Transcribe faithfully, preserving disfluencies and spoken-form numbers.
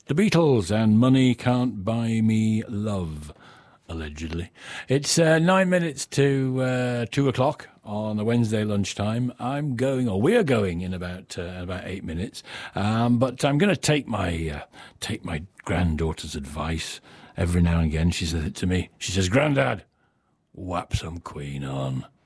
The Beatles and Money Can't Buy Me Love, allegedly. It's uh, nine minutes to uh, two o'clock on a Wednesday lunchtime. I'm going, or we're going, in about uh, about eight minutes. Um, but I'm going to take my uh, take my granddaughter's advice every now and again. She says it to me. She says, "Grandad, whap some Queen on."